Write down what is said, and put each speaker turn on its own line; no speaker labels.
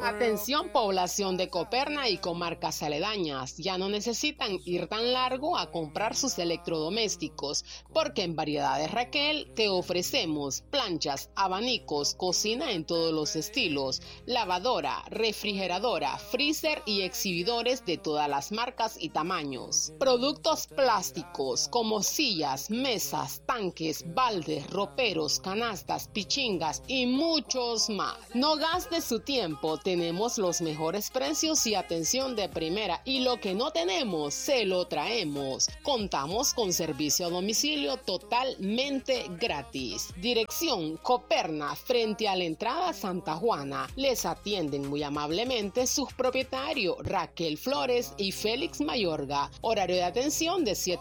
Atención población de Coperna y comarcas aledañas, ya no necesitan ir tan largo a comprar sus electrodomésticos, porque en Variedades Raquel te ofrecemos planchas, abanicos, cocina en todos los estilos, lavadora, refrigeradora, freezer y exhibidores de todas las marcas y tamaños. Productos plásticos como sillas, mesas, tanques, baldes, roperos, canastas, pichingas y muchos más. No gaste su tiempo, tenemos los mejores precios y atención de primera, y lo que no tenemos se lo traemos. Contamos con servicio a domicilio totalmente gratis. Dirección Coperna, frente a la entrada Santa Juana. Les atienden muy amablemente sus propietarios Raquel Flores y Félix Mayorga. Horario de atención de 7